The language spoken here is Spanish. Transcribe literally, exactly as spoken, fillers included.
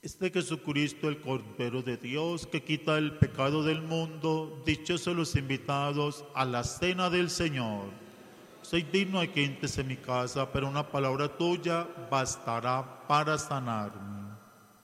Este Jesucristo, el Cordero de Dios, que quita el pecado del mundo, dichosos los invitados a la cena del Señor. Soy digno de que entres en mi casa, pero una palabra tuya bastará para sanarme.